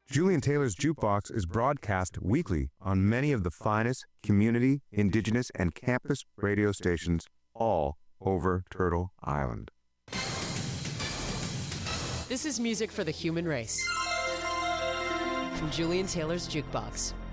Julian Taylor's Jukebox is broadcast weekly on many of the finest community, indigenous, and campus radio stations all over Turtle Island. This is music for the human race. From Julian Taylor's Jukebox.